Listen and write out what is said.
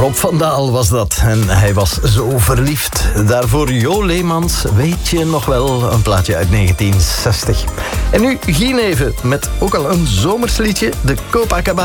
Rob van Daal was dat. En hij was zo verliefd. Daarvoor Jo Leemans, weet je nog wel, een plaatje uit 1960. En nu Guy Neven met ook al een zomersliedje, de Copacabana.